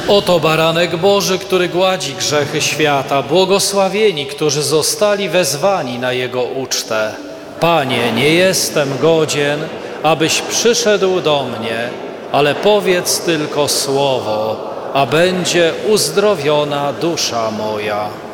Oto baranek Boży, który gładzi grzechy świata. Błogosławieni, którzy zostali wezwani na Jego ucztę. Panie, nie jestem godzien, abyś przyszedł do mnie, ale powiedz tylko słowo, a będzie uzdrowiona dusza moja.